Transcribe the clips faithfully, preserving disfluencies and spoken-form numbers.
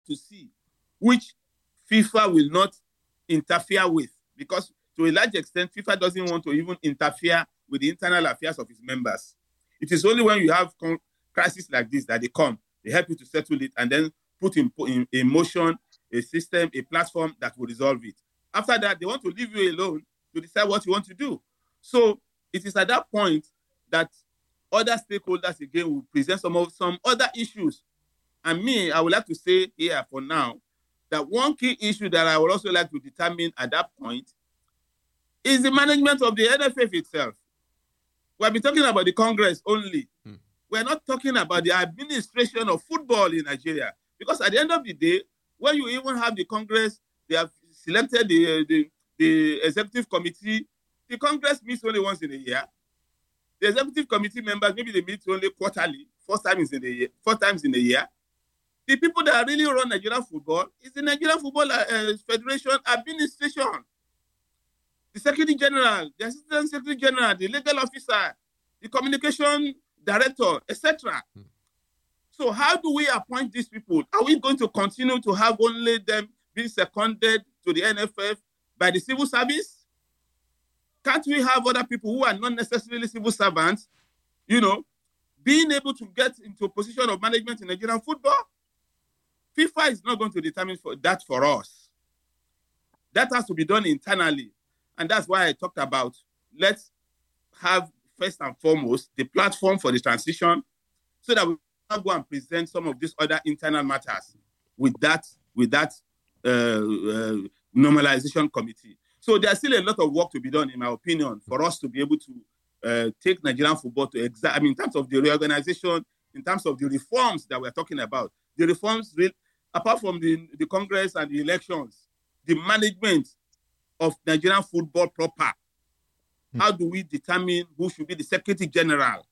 to see which FIFA will not interfere with, because to a large extent, FIFA doesn't want to even interfere with the internal affairs of its members. It is only when you have con- crises like this that they come, they help you to settle it, and then put in, in, in motion a system, a platform that will resolve it. After that, they want to leave you alone to decide what you want to do. So it is at that point that other stakeholders again will present some of some other issues. And me, I would like to say here for now that one key issue that I would also like to determine at that point is the management of the N F F itself. We have been talking about the Congress only. Hmm. We're not talking about the administration of football in Nigeria. Because at the end of the day, when you even have the Congress, they have selected the, the, the executive committee. The Congress meets only once in a year. The executive committee members, maybe they meet only quarterly, four times in a year. Four times in a year. The people that really run Nigerian football is the Nigerian Football uh, Federation administration. The Secretary General, the Assistant Secretary General, the legal officer, the communication director, et cetera. Hmm. So how do we appoint these people? Are we going to continue to have only them being seconded to the N F F by the civil service? Can't we have other people who are not necessarily civil servants, you know, being able to get into a position of management in Nigerian football? FIFA is not going to determine for that for us. That has to be done internally. And that's why I talked about, let's have, first and foremost, the platform for the transition so that we can go and present some of these other internal matters with that, with that uh, uh, normalization committee. So there's still a lot of work to be done, in my opinion, for us to be able to uh, take Nigerian football to exact, I mean, in terms of the reorganization, in terms of the reforms that we're talking about. The reforms, apart from the, the Congress and the elections, the management of Nigerian football proper. Hmm. How do we determine who should be the Secretary General,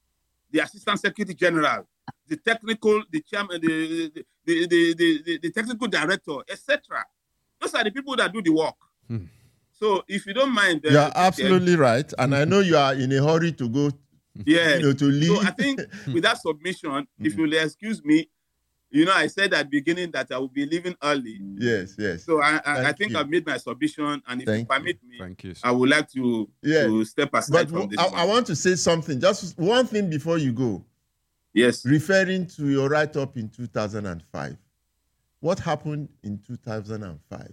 the Assistant Secretary General, the technical, the chairman, the the the, the, the, the technical director, et cetera. Those are the people that do the work. Hmm. So if you don't mind, uh, you're absolutely uh, right, and I know you are in a hurry to go. Yeah, you know, to leave. So I think with that submission, if you'll excuse me, you know, I said at the beginning that I will be leaving early. Yes, yes. So I, I, I think you. I've made my submission, and if Thank you permit you. me, Thank you, I would like to, yeah. to step aside but from this. I, I want to say something, just one thing before you go. Yes. Referring to your write-up in two thousand five. What happened in two thousand five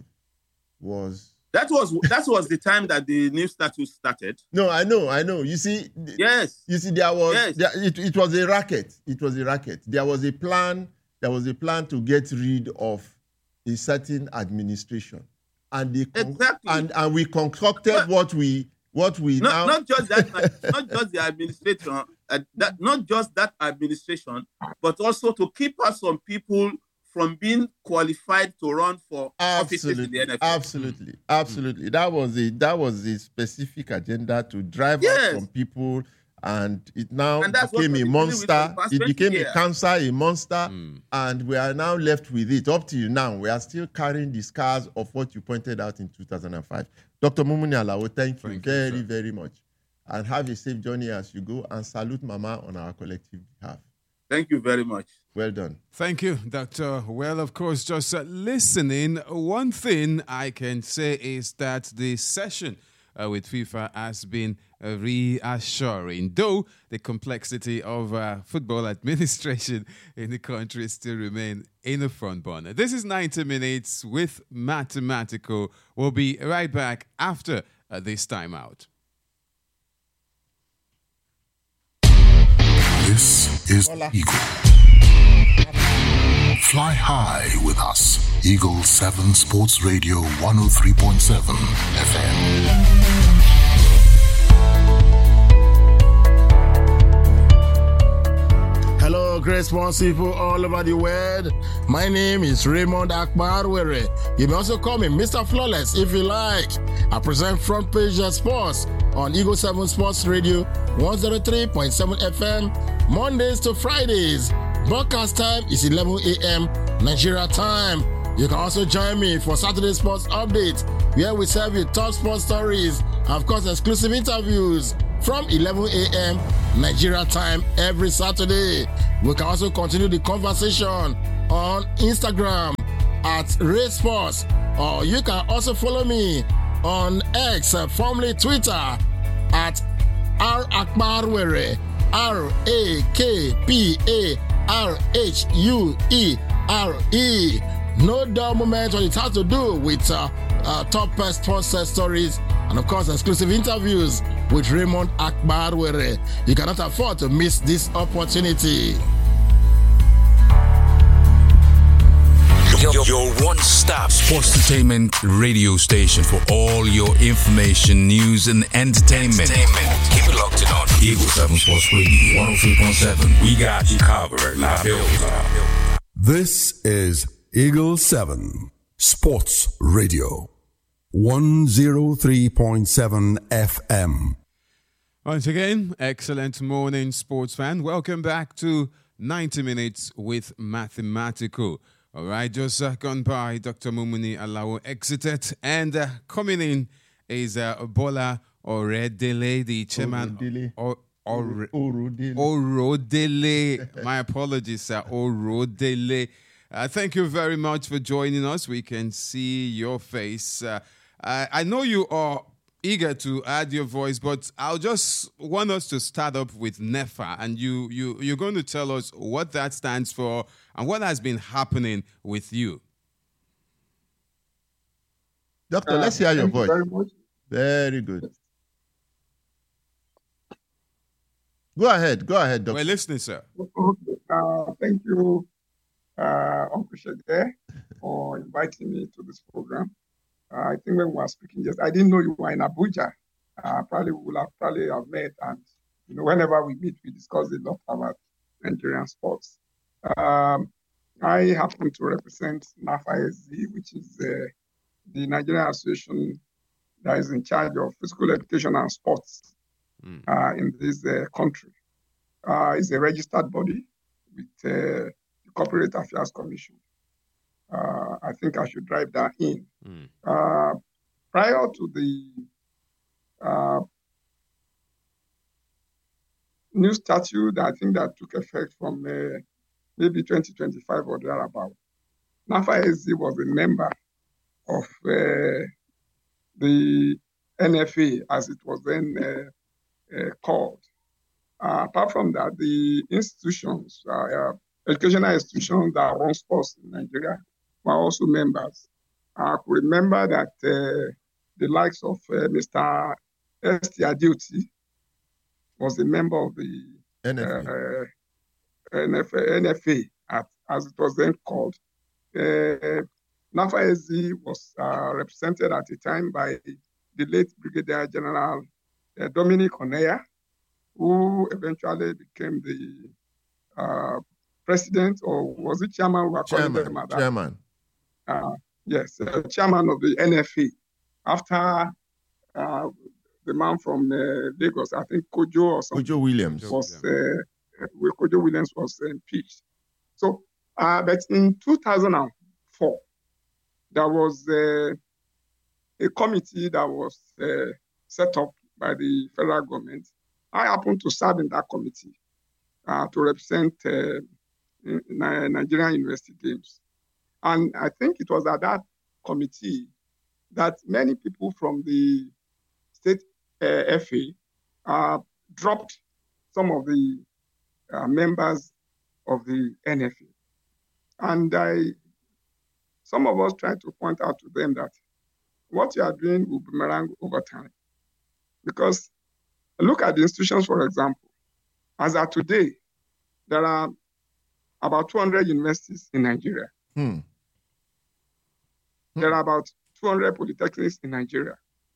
was... That was that was the time that the new statute started. No, I know, I know. You see, yes. You see, there was yes. there, it, it was a racket. It was a racket. There was a plan. There was a plan to get rid of a certain administration, and they con- exactly. and, and we concocted but what we what we not, now not just that, not just the administration, uh, that not just that administration, but also to keep us some people from being qualified to run for absolutely, offices in the N F F. Absolutely, absolutely. Mm. That was a that was a specific agenda to drive yes. out some people, and it now and became a monster. It became years. a cancer, a monster, mm. and we are now left with it. Up till now, we are still carrying the scars of what you pointed out in two thousand five. Doctor Mumuni Alao, thank you thank very, you, very much, and have a safe journey as you go. And salute Mama on our collective behalf. Thank you very much. Well done. Thank you, Doctor Well, of course, just uh, listening, one thing I can say is that the session uh, with FIFA has been uh, reassuring, though the complexity of uh, football administration in the country still remain in the front burner. This is ninety minutes with Mathematical. We'll be right back after uh, this time out. This is Hola. Eagle. Fly high with us. Eagle seven Sports Radio one oh three point seven F M. Hello, great sports people all over the world. My name is Raymond Akbarwere. You may also call me Mister Flawless if you like. I present Front Page Sports on Eagle seven Sports Radio one oh three point seven F M, Mondays to Fridays. Broadcast time is eleven a.m. Nigeria time. You can also join me for Saturday Sports Update, where we serve you top sports stories and, of course, exclusive interviews from eleven a.m. Nigeria time every Saturday. We can also continue the conversation on Instagram at Ray Sports, or you can also follow me on X, uh, formerly Twitter, at R Akbarwere, R A K P A R H U E R E. No dull moment when it has to do with uh, uh, top sports stories and, of course, exclusive interviews with Raymond Akbarwere. You cannot afford to miss this opportunity. Your, your one-stop sports entertainment radio station for all your information, news, and entertainment. entertainment. Keep it locked in on Eagle seven Sports Radio one oh three point seven. We got you covered. Now, This is Eagle seven Sports Radio one oh three point seven F M. Once again, excellent morning, sports fan. Welcome back to ninety minutes with Mathematical. All right, just uh, gone by, Doctor Mumuni Alao exited, and uh, coming in is uh, Bola Oredele, the chairman. Or, or, Orodele. Orodele. My apologies, sir. Orodele. Uh, thank you very much for joining us. We can see your face. Uh, I, I know you are eager to add your voice, but I'll just want us to start up with NEFA, and you, you, you're going to tell us what that stands for and what has been happening with you. Doctor, Uh, let's hear your thank you voice. very much. Very good. Go ahead. Go ahead, Doctor. We're listening, sir. Okay. Uh, thank you, uh, Uncle Shege, for inviting me to this program. Uh, I think when we were speaking just, I didn't know you were in Abuja. Uh, probably we will have probably have met, and you know, whenever we meet, we discuss a lot about Nigerian sports. Um, I happen to represent NAFA S Z, which is uh, the Nigerian Association that is in charge of physical education and sports Mm. uh, in this uh, country. Uh, it's a registered body with uh, the Corporate Affairs Commission. Uh, I think I should drive that in. Mm. Uh, prior to the uh, new statute, I think that took effect from uh, maybe twenty twenty-five or thereabout, NAFA S Z was a member of uh, the N F A, as it was then uh, uh, called. Uh, apart from that, the institutions, uh, uh, educational institutions that run sports in Nigeria were also members. I could remember that uh, the likes of uh, Mister S T Adioti was a member of the N F A. uh, N F A, N F A at, as it was then called. Uh, NAFA S Z was uh, represented at the time by the late Brigadier General uh, Dominic Oneya, who eventually became the uh, president, or was it chairman? We were calling Chairman. them at that Chairman. uh, yes, uh, chairman of the N F A. After uh, the man from uh, Lagos, I think Kojo or something, Kojo Williams. was uh, uh, Kojo Williams was uh, impeached. So, uh, but in two thousand four, there was uh, a committee that was uh, set up by the federal government. I happened to serve in that committee uh, to represent uh, Nigerian University Games. And I think it was at that committee that many people from the state uh, F A uh, dropped some of the uh, members of the N F A. And I, some of us tried to point out to them that what you are doing will boomerang over time. Because look at the institutions, for example. As of today, there are about two hundred universities in Nigeria. Hmm. There are about two hundred polytechnics in Nigeria.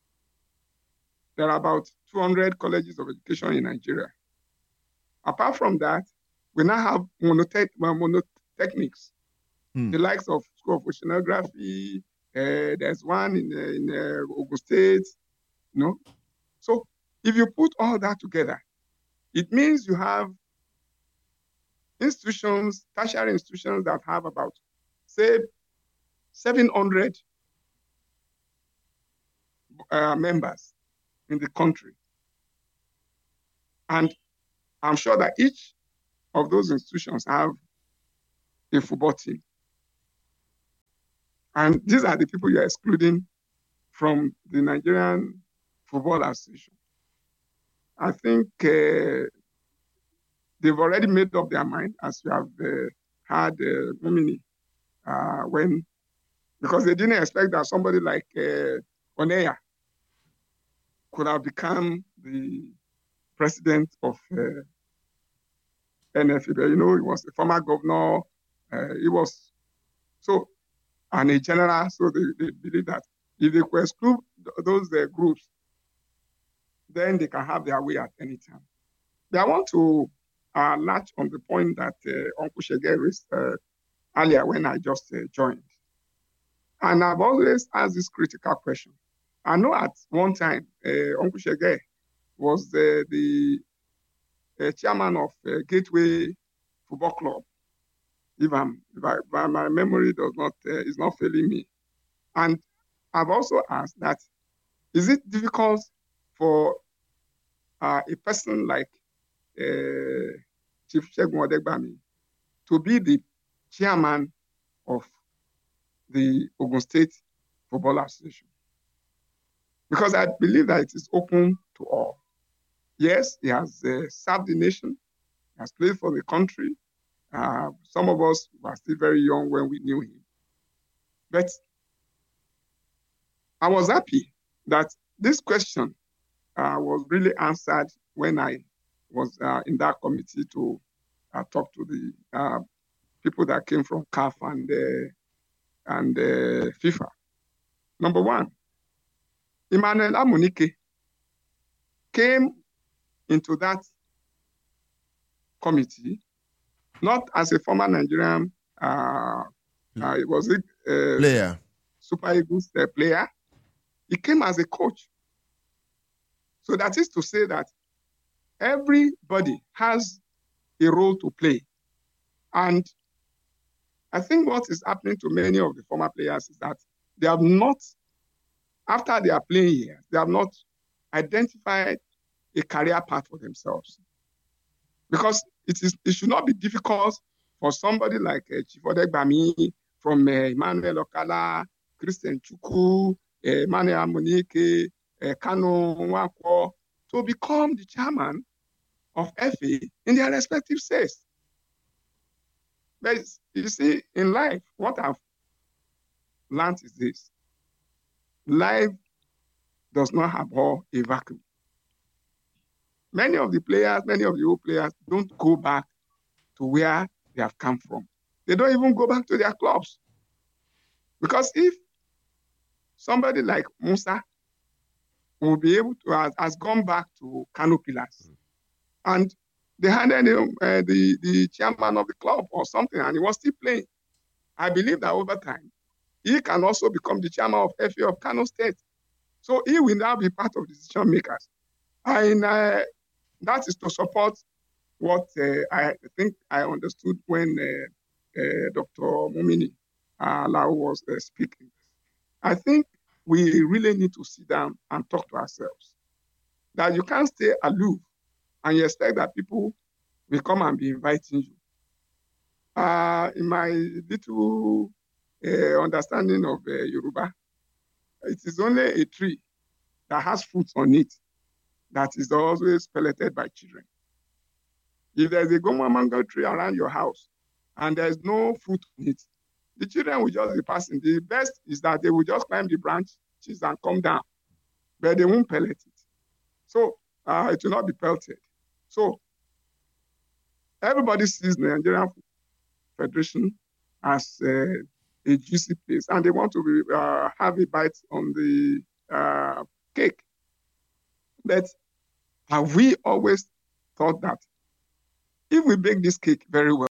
There are about two hundred colleges of education in Nigeria. Apart from that, we now have monotech- monotechnics, Hmm. the likes of School of Oceanography. Uh, there's one in, uh, in uh, Ogun State, you know. So if you put all that together, it means you have institutions, tertiary institutions that have about, say, seven hundred uh, members in the country. And I'm sure that each of those institutions have a football team. And these are the people you're excluding from the Nigerian Football Association. I think uh, they've already made up their mind, as you have uh, had uh, Mumini, uh, when, because they didn't expect that somebody like uh, Oneya could have become the president of uh, N F F. You know, he was a former governor. Uh, he was so, and a general. So they, they believe that if they could exclude those uh, groups, then they can have their way at any time. But I want to uh, latch on the point that uh, Uncle Shege raised uh, earlier when I just uh, joined. And I've always asked this critical question. I know at one time, uh, Uncle Shege was uh, the uh, chairman of uh, Gateway Football Club, if, I'm, if I, my memory does not uh, is not failing me. And I've also asked that, is it difficult for uh, a person like uh, Chief Segun Odegbami to be the chairman of the Ogun State Football Association? Because I believe that it is open to all. Yes, he has uh, served the nation, he has played for the country. Uh, some of us were still very young when we knew him. But I was happy that this question uh, was really answered when I was uh, in that committee to uh, talk to the uh, people that came from C A F and, uh, and uh, FIFA. Number one, Emmanuel Amunike came into that committee not as a former Nigerian, uh, uh, it was a uh, player, Super Eagles uh, player. He came as a coach. So that is to say that everybody has a role to play. And I think what is happening to many of the former players is that they have not, after they are playing here, they have not identified a career path for themselves. Because it is it should not be difficult for somebody like uh, Chief Odegbami, from uh, Emmanuel Okala, Christian Chukwu, uh, Emmanuel Amunike, uh, Kano Nwakwo, to become the chairman of F A in their respective states. But you see, in life, what I've learned is this. Life does not have all a vacuum. Many of the players, many of the old players don't go back to where they have come from. They don't even go back to their clubs. Because if somebody like Musa will be able to, has, has gone back to Kano Pillars, mm. and they handed him uh, the, the chairman of the club or something, and he was still playing, I believe that over time, he can also become the chairman of F A of Kano State. So he will now be part of the decision makers. And uh, that is to support what uh, I think I understood when uh, uh, Doctor Mumini uh, Lau was uh, speaking. I think we really need to sit down and talk to ourselves. That you can't stay aloof and you expect that people will come and be inviting you. Uh, in my little uh, understanding of uh, Yoruba, it is only a tree that has fruits on it that is always pelleted by children. If there's a goma mango tree around your house and there's no fruit on it, the children will just be passing. The best is that they will just climb the branches and come down, but they won't pellet it. So uh, it will not be pelted. So everybody sees the Nigerian Federation as uh, a juicy place, and they want to be, uh, have a bite on the uh, cake. But have we always thought that if we bake this cake very well,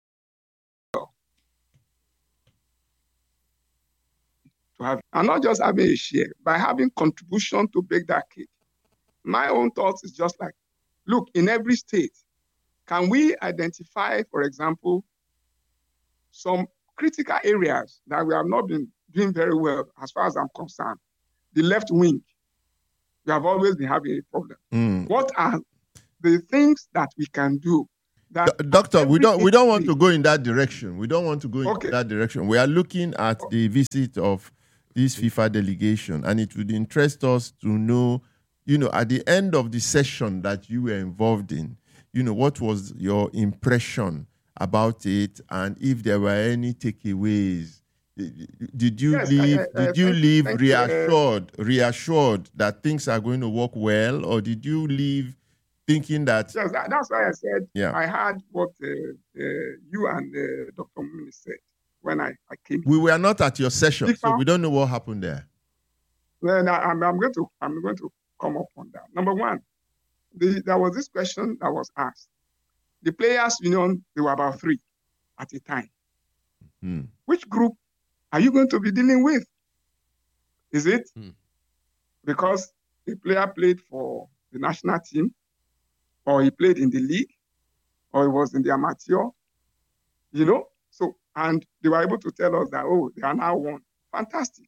to have, and not just having a share, by having contribution to bake that cake? My own thoughts is just like, look, in every state, can we identify, for example, some critical areas that we have not been doing very well as far as I'm concerned? The left wing, we have always been having a problem. Mm. What are the things that we can do that Do- Doctor, we don't we don't want to every go in that direction. We don't want to go in Okay. that direction. We are looking at the visit of this FIFA delegation, and it would interest us to know, you know, at the end of the session that you were involved in, you know, what was your impression about it, and if there were any takeaways. Did you Yes, I- leave? I- I Did you think- leave thank you, uh, reassured, reassured that things are going to work well, or did you leave thinking that? Yes, that, that's why I said Yeah. I heard what uh, uh, you and uh, Doctor Muni said when I, I came. We were not at your session, so FIFA we don't know what happened there. Then I, I'm, I'm going to I'm going to come up on that. Number one, the, there was this question that was asked. The players' union, there were about three at a time. Hmm. Which group are you going to be dealing with? Is it Hmm. because the player played for the national team, or he played in the league, or he was in the amateur? You know, so and they were able to tell us that, oh, they are now one. Fantastic.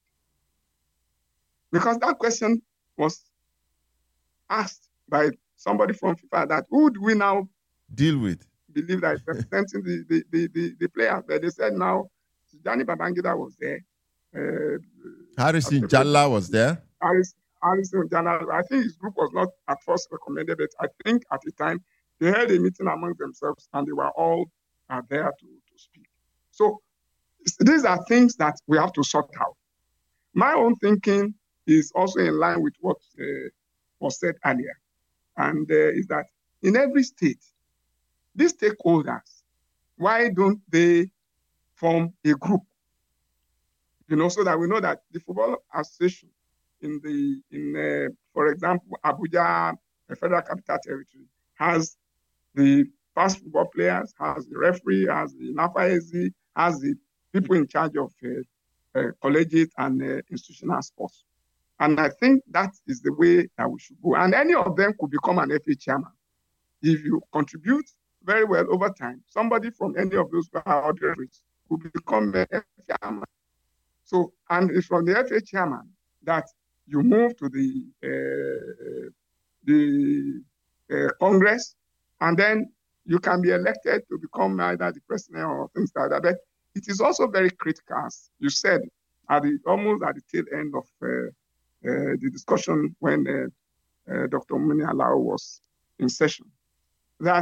Because that question was asked by somebody from FIFA, that who do we now Deal with. believe that is representing the, the, the, the, the player? But they said now Danny Babangida was there. Uh, Harrison Jalla was there. Harris, Harrison Jalla, I think his group was not at first recommended, but I think at the time they had a meeting among themselves and they were all uh, there to, to speak. So these are things that we have to sort out. My own thinking is also in line with what uh, was said earlier, and uh, is that in every state, these stakeholders, why don't they form a group? You know, so that we know that the Football Association in the, in uh, for example, Abuja, the Federal Capital Territory, has the past football players, has the referee, has the NAFA, has the people in charge of uh, uh, collegiate and uh, institutional sports. And I think that is the way that we should go. And any of them could become an F A chairman. If you contribute very well over time, somebody from any of those boundaries could become an F A chairman. So, and it's from the F A chairman that you move to the uh, the uh, Congress, and then you can be elected to become either the president or things like that. But it is also very critical, as you said, at the almost at the tail end of uh, uh, the discussion when uh, uh, Doctor Muni Alao was in session.